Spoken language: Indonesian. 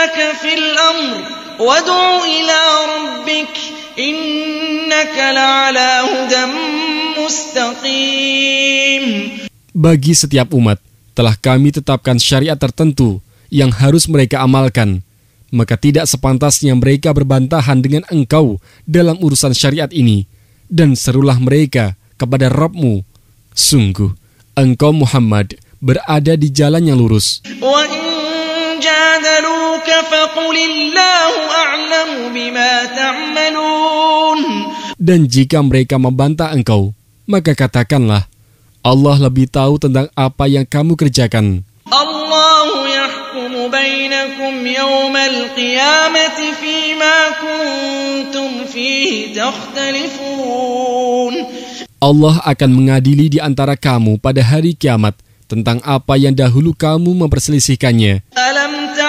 لك في الأمر وادع إلى ربك إنك لعلى هدى مستقيم. Bagi setiap umat telah kami tetapkan syariat tertentu yang harus mereka amalkan. Maka tidak sepantasnya mereka berbantahan dengan engkau dalam urusan syariat ini. Dan serulah mereka kepada Rabb-Mu. Sungguh, engkau Muhammad berada di jalan yang lurus. Dan jika mereka membantah engkau, maka katakanlah, Allah lebih tahu tentang apa yang kamu kerjakan. Allahu yahkumu bainakum yawmal qiyamati fima kuntum fihi takhtalifun. Allah akan mengadili di antara kamu pada hari kiamat tentang apa yang dahulu kamu memperselisihkannya.